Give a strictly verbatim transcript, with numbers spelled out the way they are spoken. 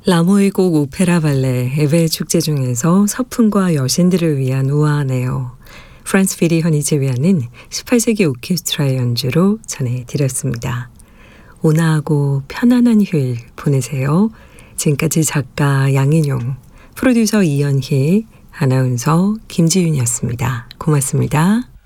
라모의 곡 오페라 발레 에베 축제 중에서 서풍과 여신들을 위한 우아하네요. 프란스 피리현이 제외하는 십팔 세기 오케스트라의 연주로 전해드렸습니다. 온화하고 편안한 휴일 보내세요. 지금까지 작가 양인용, 프로듀서 이연희, 아나운서 김지윤이었습니다. 고맙습니다.